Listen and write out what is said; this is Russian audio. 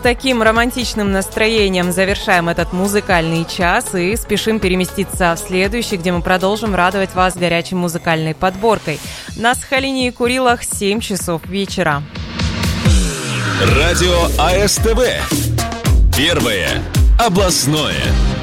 таким романтичным настроением завершаем этот музыкальный час и спешим переместиться в следующий, где мы продолжим радовать вас горячей музыкальной подборкой. На Сахалине и Курилах 7 часов вечера. Радио АСТВ. Первое областное.